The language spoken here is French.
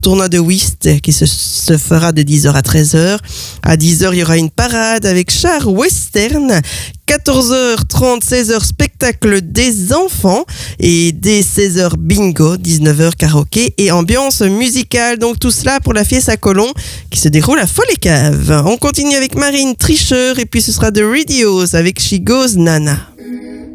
tournoi de whist qui se fera de 10h à 13h. À 10h, il y aura une parade avec char western. 14h30, 16h, spectacle des enfants. Et dès 16h, bingo. 19h, karaoké et ambiance musicale. Donc tout cela pour la Fiesta Colón qui se déroule à Folle-les-Caves. On continue avec Marine Tricheur et puis ce sera The Radios avec She Goes Nana.